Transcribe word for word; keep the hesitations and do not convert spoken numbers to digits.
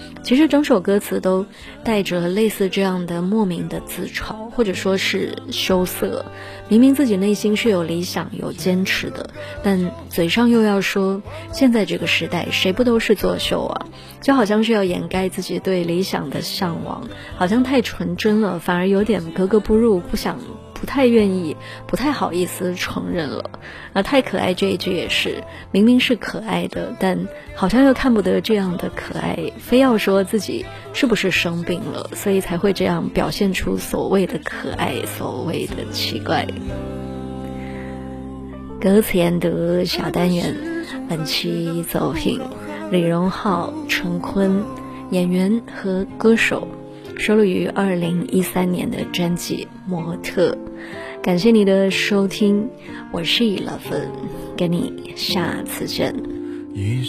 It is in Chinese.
其实整首歌词都带着类似这样的莫名的自嘲，或者说是羞涩。明明自己内心是有理想有坚持的，但嘴上又要说现在这个时代谁不都是作秀啊，就好像是要掩盖自己对理想的向往，好像太纯真了，反而有点格格不入，不想不太愿意不太好意思承认了。那太可爱这一句也是，明明是可爱的，但好像又看不得这样的可爱，非要说自己是不是生病了，所以才会这样表现出所谓的可爱，所谓的奇怪。歌词研读小单元，本期作品李荣浩、陈坤，演员和歌手，收录于二零一三年的专辑《模特》。感谢你的收听，我是以乐芬，跟你下次见。